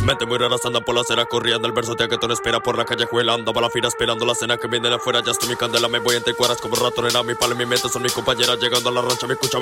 Mente muy raras andan por la acera corriendo. El verso que tú no espera por la callejuela. Andaba la fila esperando la cena que viene de afuera. Ya estoy mi candela, me voy entre cuadras como rato. Era mi palo y mi mente son mis compañeras. Llegando a la rancha me escucha